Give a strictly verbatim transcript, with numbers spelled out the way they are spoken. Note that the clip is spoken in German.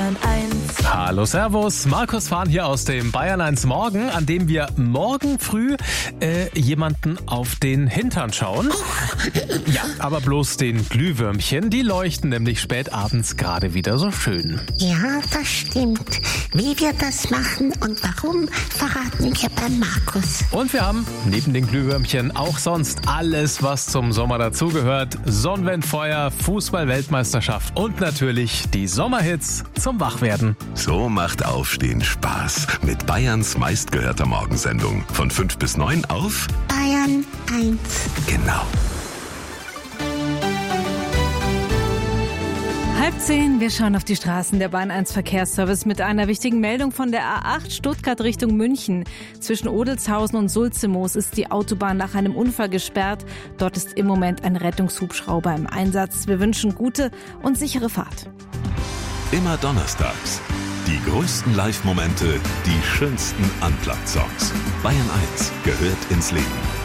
Bayern eins. Hallo, servus. Markus Fahn hier aus dem Bayern eins Morgen, an dem wir morgen früh äh, jemanden auf den Hintern schauen. Ja, aber bloß den Glühwürmchen. Die leuchten nämlich spät abends gerade wieder so schön. Ja, das stimmt. Wie wir das machen und warum, verraten wir beim Markus. Und wir haben neben den Glühwürmchen auch sonst alles, was zum Sommer dazugehört. Sonnenwendfeuer, Fußball-Weltmeisterschaft und natürlich die Sommerhits zum Wachwerden. So macht Aufstehen Spaß mit Bayerns meistgehörter Morgensendung. Von fünf bis neun auf Bayern eins. Genau. Halb zehn, wir schauen auf die Straßen. Der Bayern eins Verkehrsservice mit einer wichtigen Meldung von der A acht Stuttgart Richtung München. Zwischen Odelshausen und Sulzemoos ist die Autobahn nach einem Unfall gesperrt. Dort ist im Moment ein Rettungshubschrauber im Einsatz. Wir wünschen gute und sichere Fahrt. Immer donnerstags. Die größten Live-Momente, die schönsten Unplugged-Songs. Bayern eins gehört ins Leben.